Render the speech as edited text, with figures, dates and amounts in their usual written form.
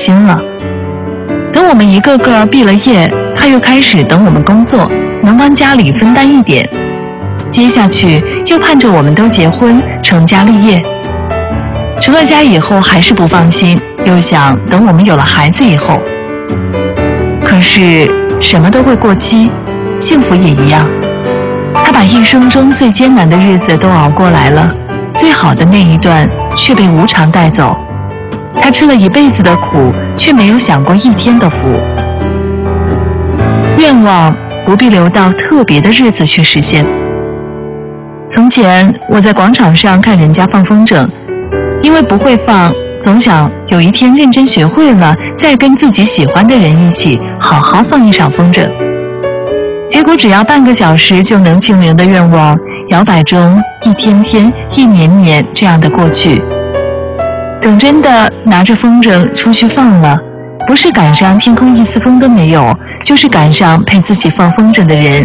心了。等我们一个个毕了业，他又开始等我们工作，能帮家里分担一点。接下去又盼着我们都结婚成家立业。成了家以后还是不放心，又想等我们有了孩子以后。可是什么都会过期，幸福也一样。他把一生中最艰难的日子都熬过来了，最好的那一段却被无常带走。他吃了一辈子的苦，却没有享过一天的福。愿望不必留到特别的日子去实现。从前我在广场上看人家放风筝，因为不会放，总想有一天认真学会了，再跟自己喜欢的人一起好好放一场风筝。结果只要半个小时就能清零的愿望，摇摆中一天天一年年这样的过去。等真的拿着风筝出去放了，不是赶上天空一丝风都没有，就是赶上陪自己放风筝的人